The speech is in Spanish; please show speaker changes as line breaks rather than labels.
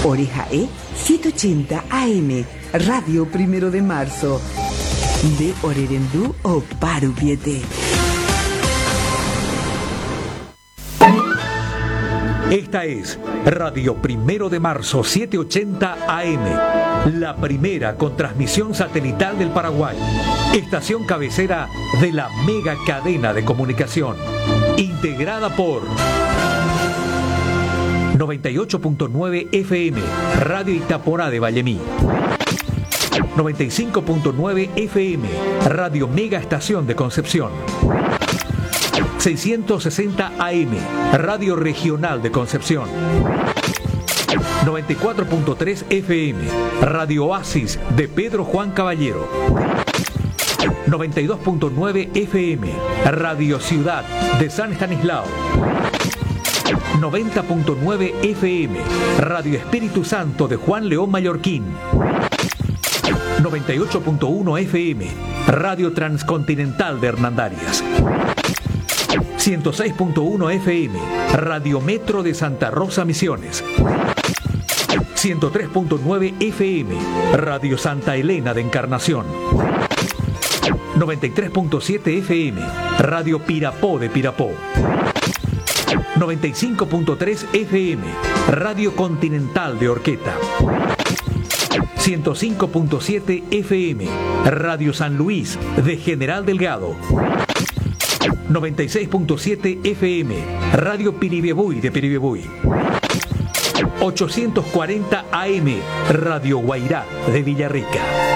Oreja E 780 AM, Radio 1 de Marzo. De Orerendú o Parupiete.
Esta es Radio 1 de Marzo 780 AM, la primera con transmisión satelital del Paraguay. Estación cabecera de la mega cadena de comunicación, integrada por 98.9 FM, Radio Itaporá de Vallemí. 95.9 FM, Radio Mega Estación de Concepción. 660 AM, Radio Regional de Concepción. 94.3 FM, Radio Oasis de Pedro Juan Caballero. 92.9 FM, Radio Ciudad de San Estanislao. 90.9 FM, Radio Espíritu Santo de Juan León Mallorquín. 98.1 FM, Radio Transcontinental de Hernandarias. 106.1 FM, Radio Metro de Santa Rosa Misiones. 103.9 FM, Radio Santa Elena de Encarnación. 93.7 FM, Radio Pirapó de Pirapó. 95.3 FM, Radio Continental de Orqueta. 105.7 FM, Radio San Luis de General Delgado. 96.7 FM, Radio Piribebuy de Piribebuy. 840 AM, Radio Guairá de Villarrica.